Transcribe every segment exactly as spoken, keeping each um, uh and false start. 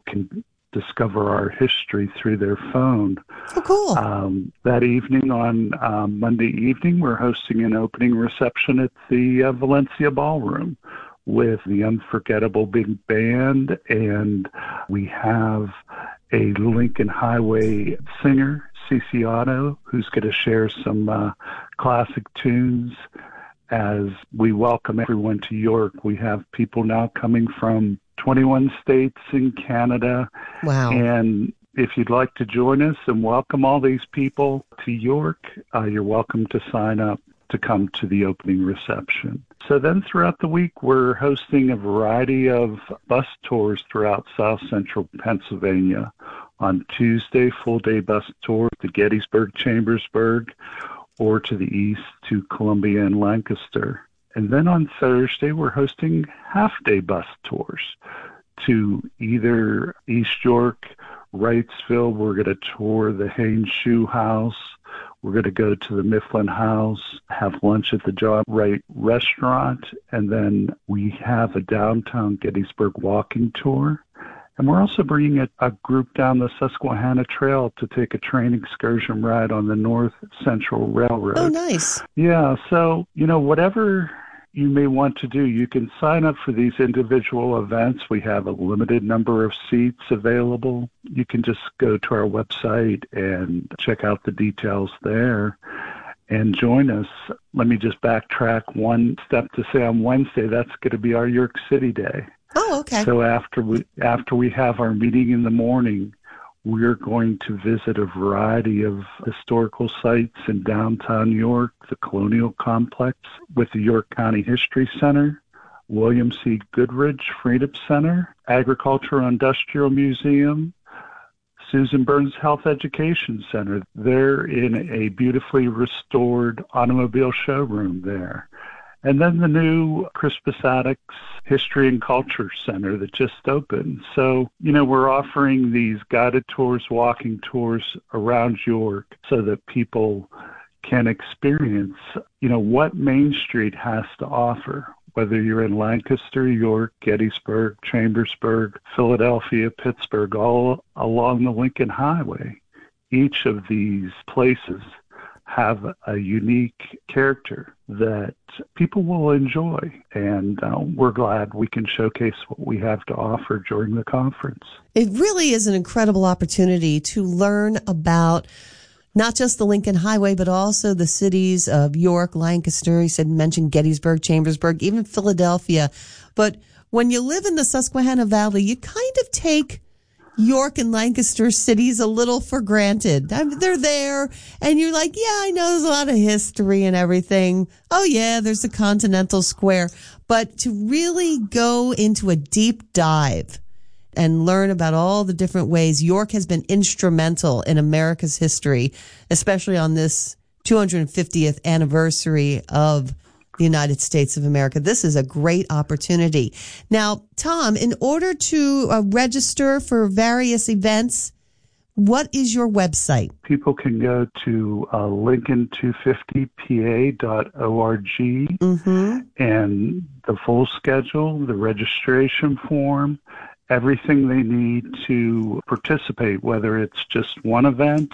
can discover our history through their phone. Oh, cool. Um, that evening on um, Monday evening, we're hosting an opening reception at the uh, Valencia Ballroom with the Unforgettable Big Band, and we have a Lincoln Highway singer, Cece Otto, who's going to share some uh, classic tunes. As we welcome everyone to York, we have people now coming from twenty-one states in Canada. Wow. And if you'd like to join us and welcome all these people to York, uh, you're welcome to sign up to come to the opening reception. So then throughout the week, we're hosting a variety of bus tours throughout South Central Pennsylvania. On Tuesday, full-day bus tour to Gettysburg, Chambersburg, or to the east to Columbia and Lancaster. And then on Thursday, we're hosting half-day bus tours to either East York, Wrightsville. We're going to tour the Haynes Shoe House. We're going to go to the Mifflin House, have lunch at the John Wright Restaurant, and then we have a downtown Gettysburg walking tour. And we're also bringing a, a group down the Susquehanna Trail to take a train excursion ride on the North Central Railroad. Oh, nice. Yeah, so, you know, whatever you may want to do, you can sign up for these individual events. We have a limited number of seats available. You can just go to our website and check out the details there and join us. Let me just backtrack one step to say on Wednesday, that's going to be our York City Day. Oh, okay. So after we after we have our meeting in the morning, we're going to visit a variety of historical sites in downtown York, the Colonial Complex with the York County History Center, William C. Goodrich Freedom Center, Agricultural Industrial Museum, Susan Burns Health Education Center. They're in a beautifully restored automobile showroom there. And then the new Crispus Attucks History and Culture Center that just opened. So, you know, we're offering these guided tours, walking tours around York so that people can experience, you know, what Main Street has to offer, whether you're in Lancaster, York, Gettysburg, Chambersburg, Philadelphia, Pittsburgh, all along the Lincoln Highway. Each of these places have a unique character that people will enjoy, and uh, we're glad we can showcase what we have to offer during the conference. It really is an incredible opportunity to learn about not just the Lincoln Highway, but also the cities of York, Lancaster, you said, mentioned Gettysburg, Chambersburg, even Philadelphia. But when you live in the Susquehanna Valley, you kind of take York and Lancaster cities a little for granted. I mean, they're there, and you're like, yeah, I know there's a lot of history and everything. Oh, yeah, there's the Continental Square. But to really go into a deep dive and learn about all the different ways York has been instrumental in America's history, especially on this two hundred fiftieth anniversary of the United States of America. This is a great opportunity. Now, Tom, in order to uh, register for various events, what is your website? People can go to uh, Lincoln two fifty P A dot org, mm-hmm. and the full schedule, the registration form, everything they need to participate, whether it's just one event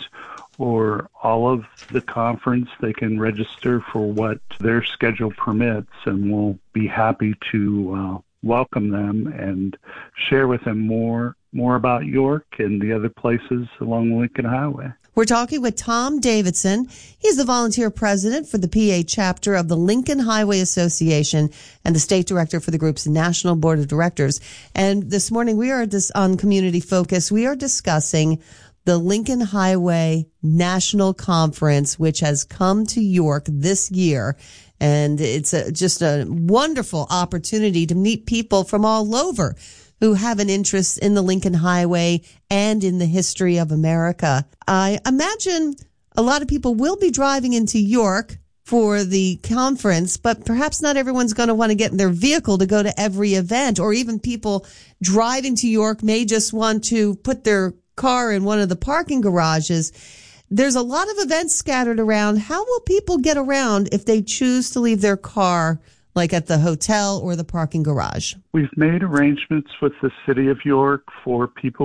or all of the conference. They can register for what their schedule permits, and we'll be happy to uh, welcome them and share with them more more about York and the other places along the Lincoln Highway. We're talking with Tom Davidson. He's the volunteer president for the P A chapter of the Lincoln Highway Association and the state director for the group's national board of directors. And this morning we are this on Community Focus. We are discussing the Lincoln Highway National Conference, which has come to York this year. And it's a, just a wonderful opportunity to meet people from all over who have an interest in the Lincoln Highway and in the history of America. I imagine a lot of people will be driving into York for the conference, but perhaps not everyone's going to want to get in their vehicle to go to every event, or even people driving to York may just want to put their car in one of the parking garages. There's a lot of events scattered around. How will people get around if they choose to leave their car, like at the hotel or the parking garage? We've made arrangements with the city of York for people